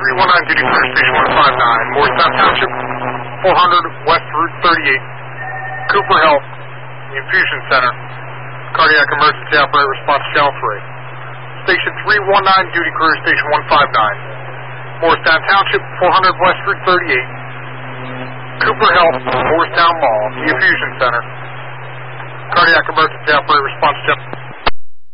319 duty crew station 159, Morristown Township, 400 West Route 38, Cooper Health, the Infusion Center, cardiac emergency operator response channel 3. Station 319 duty crew station 159, Morristown Township, 400 West Route 38, Cooper Health, Morristown Mall, the Infusion Center, cardiac emergency operator response channel